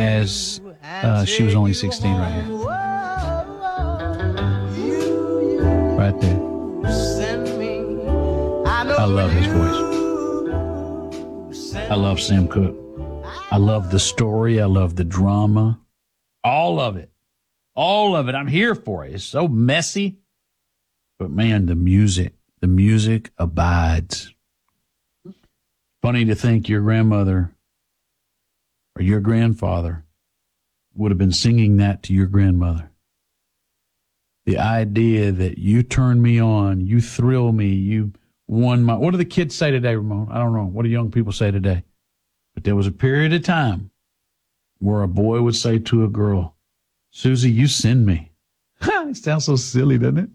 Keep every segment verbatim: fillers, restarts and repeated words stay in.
as uh, she was only sixteen right here. Right there. I love his voice. I love Sam Cooke. I love the story. I love the drama. All of it. All of it. I'm here for it. It's so messy. But, man, the music, the music abides. Funny to think your grandmother or your grandfather would have been singing that to your grandmother. The idea that you turn me on, you thrill me, you won my... What do the kids say today, Ramon? I don't know. What do young people say today? But there was a period of time where a boy would say to a girl, Susie, you send me. It sounds so silly, doesn't it?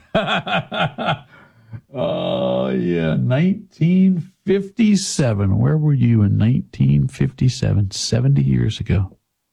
Oh, yeah. nineteen fifty-seven. Where were you in nineteen fifty-seven? seventy years ago.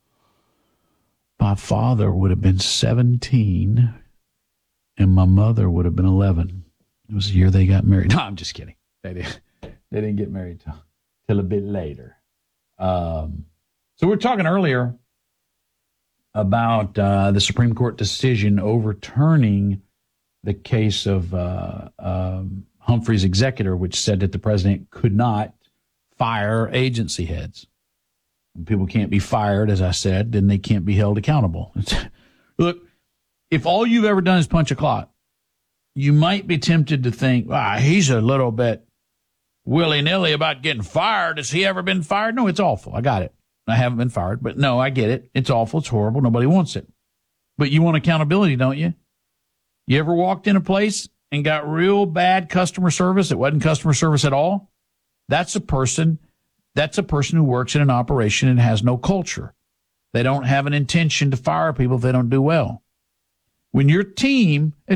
My father would have been seventeen, and my mother would have been eleven. It was the year they got married. No, I'm just kidding. They didn't, they didn't get married till, till a bit later. Um, so we were talking earlier about uh, the Supreme Court decision overturning the case of uh, um, Humphrey's executor, which said that the president could not fire agency heads. When people can't be fired, as I said, then they can't be held accountable. Look, if all you've ever done is punch a clock, you might be tempted to think, ah, he's a little bit willy-nilly about getting fired. Has he ever been fired? No, it's awful. I got it. I haven't been fired, but no, I get it. It's awful. It's horrible. Nobody wants it. But you want accountability, don't you? You ever walked in a place and got real bad customer service? It wasn't customer service at all. That's a person, that's a person who works in an operation and has no culture. They don't have an intention to fire people if they don't do well. When your team